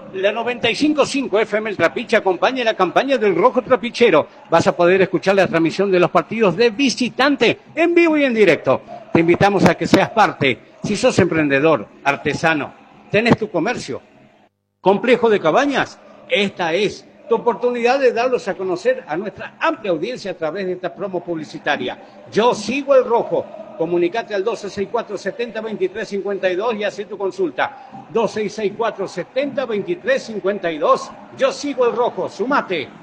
La 95.5 FM El Trapiche acompaña la campaña del Rojo Trapichero. Vas a poder escuchar la transmisión de los partidos de visitante en vivo y en directo. Te invitamos a que seas parte. Si sos emprendedor, artesano, tenés tu comercio, complejo de cabañas, esta es tu oportunidad de darlos a conocer a nuestra amplia audiencia a través de esta promo publicitaria. Yo sigo el Rojo. Comunicate al 1264-70-2352 y haz tu consulta. 2664-70-2352. Yo sigo el Rojo. Sumate.